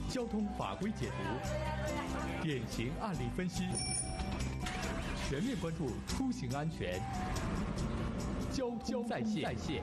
交通法规解读，典型案例分析，全面关注出行安全。交通在线。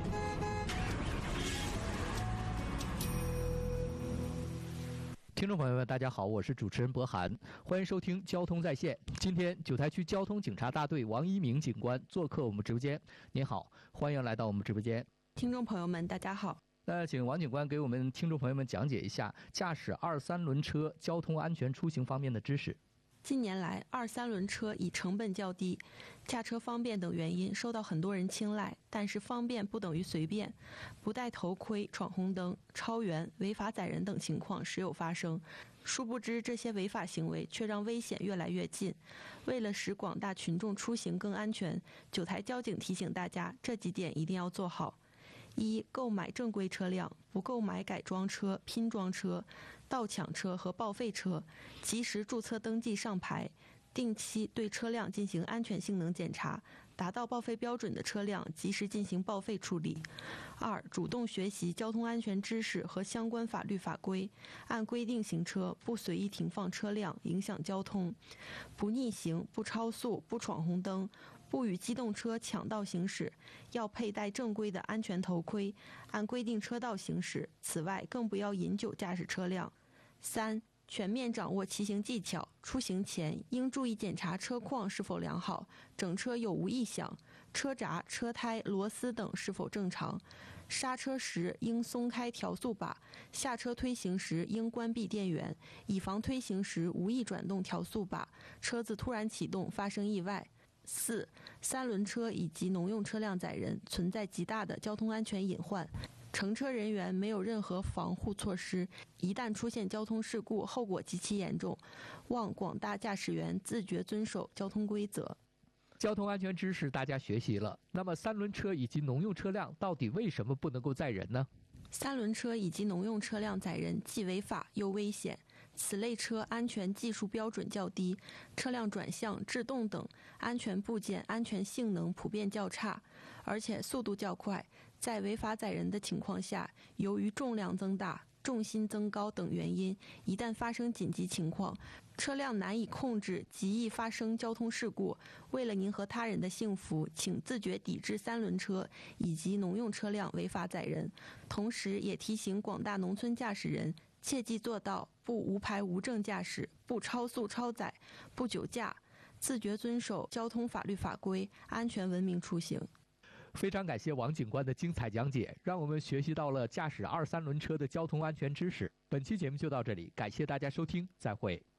听众朋友们，大家好，我是主持人博涵，欢迎收听交通在线。今天九台区交通警察大队王一鸣警官做客我们直播间。您好，欢迎来到我们直播间。 听众朋友们，大家好。 那请王警官给我们听众朋友们讲解一下驾驶2、3轮车交通安全出行方面的知识。 近年来，2、3轮车以成本较低、驾车方便等原因受到很多人青睐。但是方便不等于随便，不戴头盔、闯红灯、超员、违法载人等情况时有发生。殊不知，这些违法行为却让危险越来越近。为了使广大群众出行更安全，九台交警提醒大家，这几点一定要做好。一、购买正规车辆，不购买改装车、拼装车、盗抢车和报废车，及时注册登记上牌，定期对车辆进行安全性能检查，达到报废标准的车辆及时进行报废处理。二、主动学习交通安全知识和相关法律法规，按规定行车，不随意停放车辆影响交通，不逆行、不超速、不闯红灯，不与机动车抢道行驶，要佩戴正规的安全头盔，按规定车道行驶。此外，更不要饮酒驾驶车辆。三、全面掌握骑行技巧，出行前应注意检查车况是否良好，整车有无异响，车闸、车胎、螺丝等是否正常。刹车时应松开调速把，下车推行时应关闭电源，以防推行时无意转动调速把，车子突然启动发生意外。四、3轮车以及农用车辆载人存在极大的交通安全隐患，乘车人员没有任何防护措施，一旦出现交通事故，后果极其严重。望广大驾驶员自觉遵守交通规则。 交通安全知识大家学习了，那么3轮车以及农用车辆到底为什么不能够载人呢 ？3轮车以及农用车辆载人既违法又危险，此类车安全技术标准较低，车辆转向、制动等安全部件安全性能普遍较差，而且速度较快。在违法载人的情况下，由于重量增大、重心增高等原因，一旦发生紧急情况，车辆难以控制，极易发生交通事故。为了您和他人的幸福，请自觉抵制3轮车以及农用车辆违法载人。同时也提醒广大农村驾驶人，切记做到不无牌无证驾驶，不超速超载，不酒驾，自觉遵守交通法律法规，安全文明出行。 非常感谢王警官的精彩讲解，让我们学习到了驾驶2、3轮车的交通安全知识。本期节目就到这里，感谢大家收听，再会。